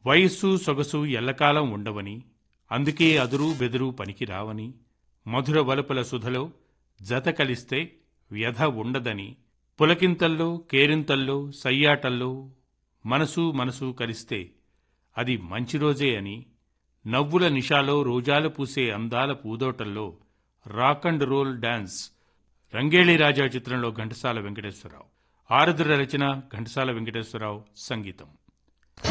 వయస్సు సొగసు ఎల్లకాలం ఉండవని, అందుకే అదురు బెదురు పనికి రావని, మధుర వలుపల సుధలో జత కలిస్తే వ్యధ ఉండదని, పులకింతల్లో కేరింతల్లో సయ్యాటల్లో మనసు మనసు కలిస్తే అది మంచి రోజే అని, నవ్వుల నిషాలో రోజాలు పూసే అందాల పూదోటల్లో రాక్ అండ్ రోల్ డాన్స్ రంగేళి రాజా చిత్రంలో ఘంటసాల వెంకటేశ్వరరావు. ఆరుద్ర రచన, ఘంటసాల వెంకటేశ్వరరావు సంగీతం.